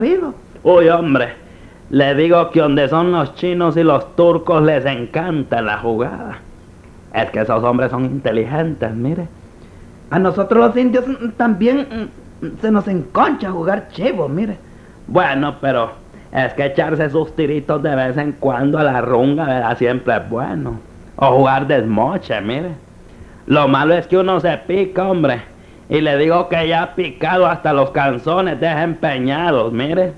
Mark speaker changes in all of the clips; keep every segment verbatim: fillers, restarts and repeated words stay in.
Speaker 1: rápido.
Speaker 2: Uy, hombre, le digo que donde son los chinos y los turcos les encanta la jugada. Es que esos hombres son inteligentes, mire.
Speaker 1: A nosotros los indios también se nos enconcha jugar chivo, mire.
Speaker 2: Bueno, pero es que echarse sus tiritos de vez en cuando a la runga, ¿verdad? Siempre es bueno. O jugar desmoche, mire. Lo malo es que uno se pica, hombre. Y le digo que ya ha picado hasta los canzones desempeñados, mire.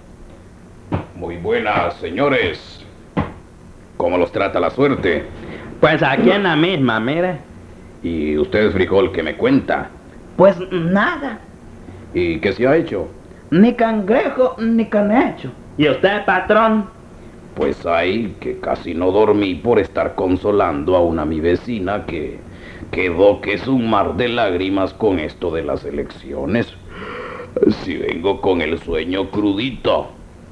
Speaker 3: Muy buenas, señores. ¿Cómo los trata la suerte?
Speaker 2: Pues aquí en la misma, mire.
Speaker 3: ¿Y usted, frijol, qué me cuenta?
Speaker 1: Pues nada.
Speaker 3: ¿Y qué se ha hecho?
Speaker 1: Ni cangrejo, ni canecho.
Speaker 2: ¿Y usted, patrón?
Speaker 3: Pues hay que casi no dormí por estar consolando a una mi vecina que quedó que es un mar de lágrimas con esto de las elecciones. Si vengo con el sueño crudito.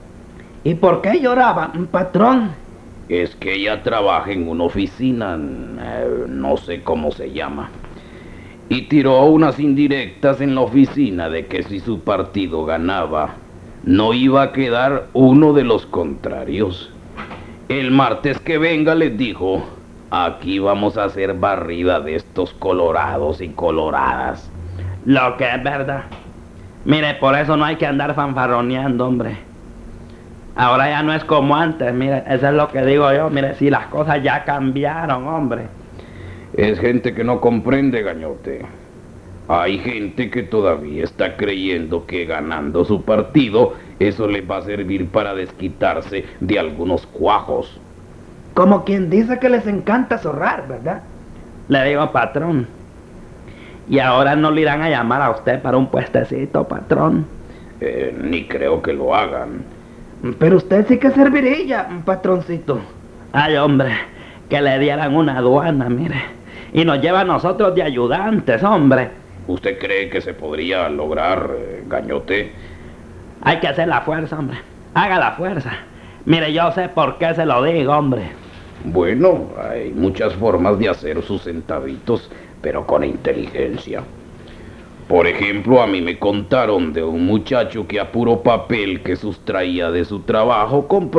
Speaker 1: ¿Y por qué lloraba, patrón?
Speaker 3: Es que ella trabaja en una oficina, eh, no sé cómo se llama. Y tiró unas indirectas en la oficina de que si su partido ganaba, no iba a quedar uno de los contrarios. El martes que venga les dijo, aquí vamos a hacer barrida de estos colorados y coloradas.
Speaker 2: Lo que es verdad. Mire, por eso no hay que andar fanfarroneando, hombre. Ahora ya no es como antes, mire, eso es lo que digo yo, mire, si las cosas ya cambiaron, hombre.
Speaker 3: Es gente que no comprende, Gañote. Hay gente que todavía está creyendo que ganando su partido, eso les va a servir para desquitarse de algunos cuajos.
Speaker 1: Como quien dice que les encanta zorrar, ¿verdad?
Speaker 2: Le digo, patrón. Y ahora no le irán a llamar a usted para un puestecito, patrón.
Speaker 3: Eh, ni creo que lo hagan.
Speaker 1: Pero usted sí que serviría, patroncito.
Speaker 2: Ay, hombre, que le dieran una aduana, mire. Y nos lleva a nosotros de ayudantes, hombre.
Speaker 3: ¿Usted cree que se podría lograr, eh, Gañote?
Speaker 2: Hay que hacer la fuerza, hombre. Haga la fuerza. Mire, yo sé por qué se lo digo, hombre.
Speaker 3: Bueno, hay muchas formas de hacer sus centavitos, pero con inteligencia. Por ejemplo, a mí me contaron de un muchacho que a puro papel que sustraía de su trabajo compró